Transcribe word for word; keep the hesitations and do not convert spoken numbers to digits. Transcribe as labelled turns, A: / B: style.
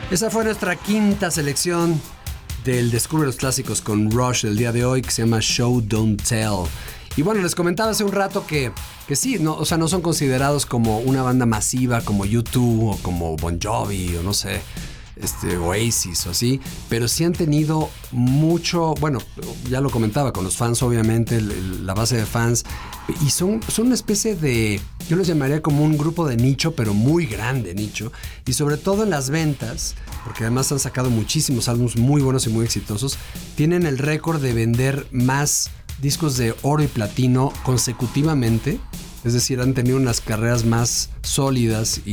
A: Esa fue nuestra quinta selección del Descubre los Clásicos con Rush del día de hoy, que se llama Show Don't Tell. Y bueno, les comentaba hace un rato que, que sí, no, o sea, no son considerados como una banda masiva como U dos o como Bon Jovi o no sé, este, Oasis o así, pero sí han tenido mucho, bueno, ya lo comentaba, con los fans obviamente, el, el, la base de fans, y son, son una especie de, yo los llamaría como un grupo de nicho, pero muy grande nicho, y sobre todo en las ventas, porque además han sacado muchísimos álbumes muy buenos y muy exitosos, tienen el récord de vender más discos de oro y platino consecutivamente, es decir, han tenido unas carreras más sólidas y